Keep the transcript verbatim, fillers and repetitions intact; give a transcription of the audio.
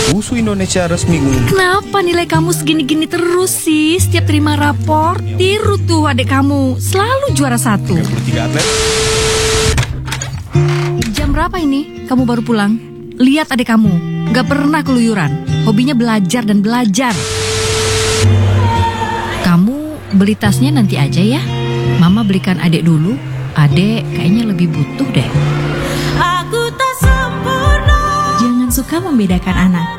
Usu Indonesia resmi ngumum. Kenapa nilai kamu segini-gini terus sih? Setiap terima rapor, tiru tuh adik kamu. Selalu juara satu. tiga puluh tiga atlet. Jam berapa ini kamu baru pulang? Lihat adik kamu, gak pernah keluyuran. Hobinya belajar dan belajar. Kamu beli tasnya nanti aja ya. Mama belikan adik dulu. Adik kayaknya lebih butuh deh. Aku tak sempurna. Jangan suka membedakan anak.